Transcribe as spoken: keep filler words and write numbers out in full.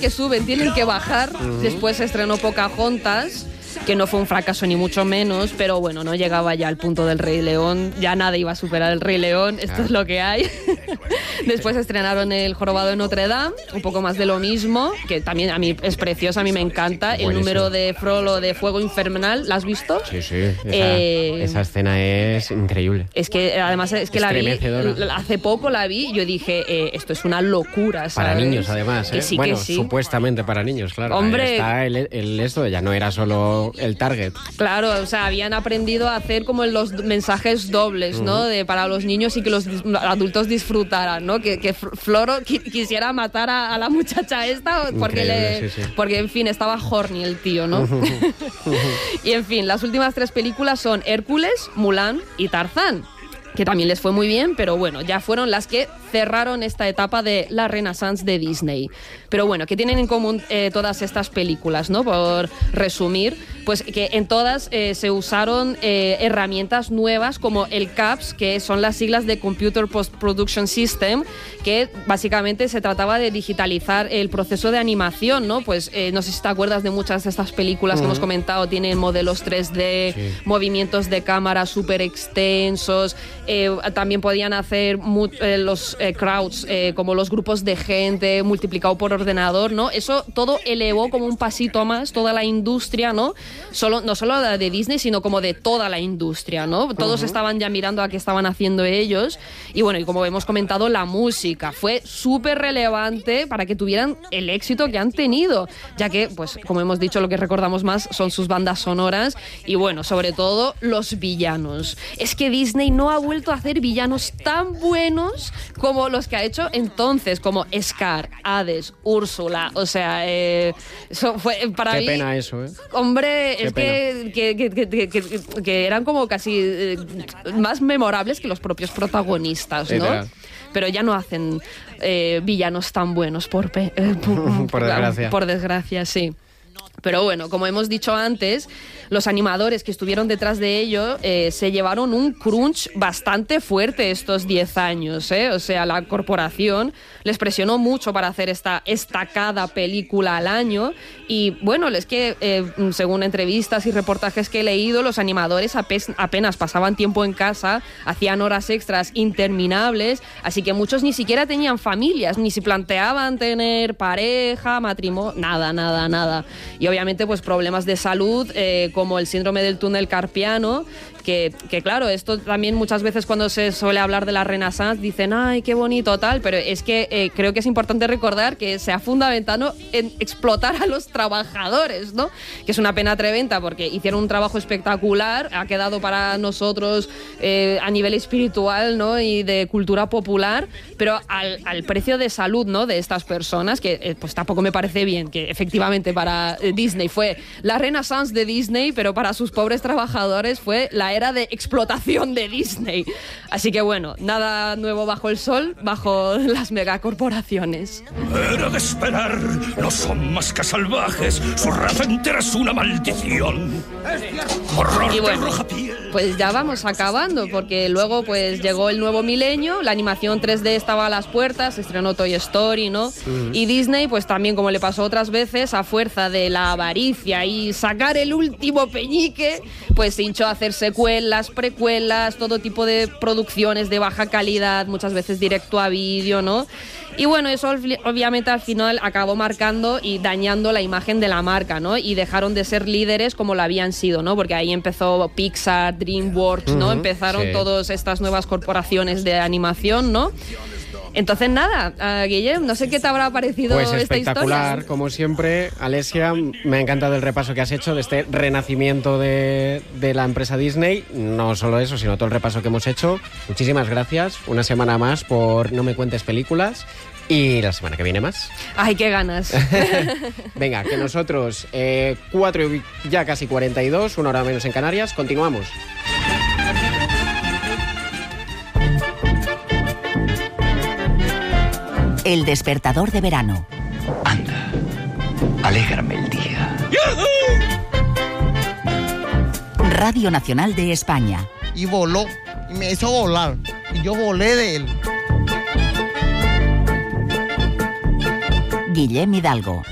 que suben tienen que bajar. Uh-huh. Después se estrenó Pocahontas, que no fue un fracaso ni mucho menos, pero bueno, no llegaba ya al punto del Rey León, ya nada iba a superar el Rey León, esto ah. es lo que hay. Después estrenaron El Jorobado de Notre Dame, un poco más de lo mismo, que también a mí es preciosa, a mí me encanta. Buenísimo. El número de Frollo de Fuego Infernal, ¿la has visto? Sí, sí, esa, eh, esa escena es increíble. Es que además es que la vi, hace poco la vi y yo dije, eh, esto es una locura, ¿sabes? Para niños además, ¿eh? Que sí, bueno, que sí. Supuestamente para niños, claro. Hombre, está el, el esto, ya no era solo el target. Claro, o sea, habían aprendido a hacer como los mensajes dobles, ¿no? Uh-huh. De, para los niños y que los adultos disfrutaran, ¿no? Que, que Floro qui- quisiera matar a, a la muchacha esta porque, le, sí, sí. porque, en fin, estaba horny el tío, ¿no? Uh-huh. Uh-huh. Y, en fin, las últimas tres películas son Hércules, Mulan y Tarzán, que también les fue muy bien, pero bueno, ya fueron las que cerraron esta etapa de la Renaissance de Disney. Pero bueno, ¿qué tienen en común eh, todas estas películas, no? Por resumir, pues que en todas eh, se usaron eh, herramientas nuevas como el C A P S, que son las siglas de Computer Post-Production System, que básicamente se trataba de digitalizar el proceso de animación, ¿no? Pues eh, no sé si te acuerdas de muchas de estas películas uh-huh. que hemos comentado, tienen modelos tres D, sí. movimientos de cámara súper extensos, eh, también podían hacer mu- eh, los eh, crowds, eh, como los grupos de gente multiplicado por ordenador, ¿no? Eso todo elevó como un pasito más toda la industria, ¿no? Solo, no solo la de Disney, sino como de toda la industria, ¿no? Todos uh-huh. estaban ya mirando a qué estaban haciendo ellos. Y bueno, y como hemos comentado, la música fue súper relevante para que tuvieran el éxito que han tenido, ya que, pues, como hemos dicho, lo que recordamos más son sus bandas sonoras y, bueno, sobre todo, los villanos. Es que Disney no ha vuelto a hacer villanos tan buenos como los que ha hecho entonces, como Scar, Hades, Úrsula. O sea, eh, eso fue para Qué mí... Qué pena eso, ¿eh? Hombre, Qué es que que, que, que, que, que eran como casi eh, más memorables que los propios protagonistas, ¿no? Literal. Pero ya no hacen eh, villanos tan buenos, por, pe- eh, por, por desgracia. Por desgracia, sí. Pero bueno, como hemos dicho antes, los animadores que estuvieron detrás de ello eh, se llevaron un crunch bastante fuerte estos diez años, ¿eh? O sea, la corporación les presionó mucho para hacer esta estacada película al año y bueno, es que eh, según entrevistas y reportajes que he leído, los animadores ape- apenas pasaban tiempo en casa, hacían horas extras interminables, así que muchos ni siquiera tenían familias, ni se planteaban tener pareja, matrimonio, nada, nada, nada. Y obviamente pues problemas de salud eh, como el síndrome del túnel carpiano, que, que claro, esto también muchas veces cuando se suele hablar de la Renaissance dicen, ay, qué bonito, tal, pero es que eh, creo que es importante recordar que se ha fundamentado en explotar a los trabajadores, ¿no? Que es una pena tremenda porque hicieron un trabajo espectacular, ha quedado para nosotros eh, a nivel espiritual, ¿no? Y de cultura popular, pero al, al precio de salud, ¿no? De estas personas, que eh, pues tampoco me parece bien, que efectivamente para eh, Disney fue la Renaissance de Disney, pero para sus pobres trabajadores fue la era de explotación de Disney. Así que bueno, nada nuevo bajo el sol, bajo las megacorporaciones. Era de esperar, no son más que salvajes, su raza entera es una maldición. Horror y bueno, de roja piel. Pues ya vamos acabando, porque luego pues llegó el nuevo milenio, la animación tres D estaba a las puertas, se estrenó Toy Story, ¿no? Uh-huh. Y Disney, pues también como le pasó otras veces, a fuerza de la avaricia y sacar el último peñique, pues se hinchó a hacer secuelas, precuelas, todo tipo de producciones de baja calidad, muchas veces directo a vídeo, ¿no? Y bueno, eso obviamente al final acabó marcando y dañando la imagen de la marca, ¿no? Y dejaron de ser líderes como lo habían sido, ¿no? Porque ahí empezó Pixar, DreamWorks, ¿no? Uh-huh, Empezaron sí. todas estas nuevas corporaciones de animación, ¿no? Entonces nada, uh, Guillem, no sé qué te habrá parecido pues esta historia. Pues espectacular, como siempre. Alesia, me ha encantado el repaso que has hecho de este renacimiento de, de la empresa Disney. No solo eso, sino todo el repaso que hemos hecho. Muchísimas gracias, una semana más por No me cuentes películas. Y la semana que viene más. ¡Ay, qué ganas! Venga, que nosotros, eh, cuatro y ya casi cuarenta y dos, una hora menos en Canarias, continuamos. El despertador de verano. Anda, alégrame el día. Radio Nacional de España. Y voló, y me hizo volar, y yo volé de él. Guillem Hidalgo.